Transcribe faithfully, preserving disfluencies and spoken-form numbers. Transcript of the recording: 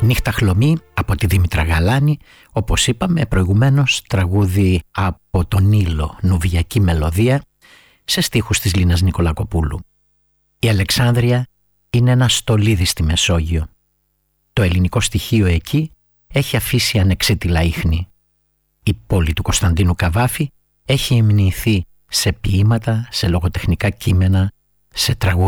Νύχτα χλωμή από τη Δήμητρα Γαλάνη, όπως είπαμε προηγουμένως, τραγούδι από τον Ήλο, νουβιακή μελωδία, σε στίχους της Λίνας Νικολακοπούλου. Η Αλεξάνδρεια είναι ένα στολίδι στη Μεσόγειο. Το ελληνικό στοιχείο εκεί έχει αφήσει ανεξίτηλα ίχνη. Η πόλη του Κωνσταντίνου Καβάφη έχει υμνηθεί σε ποίηματα, σε λογοτεχνικά κείμενα, σε τραγούδια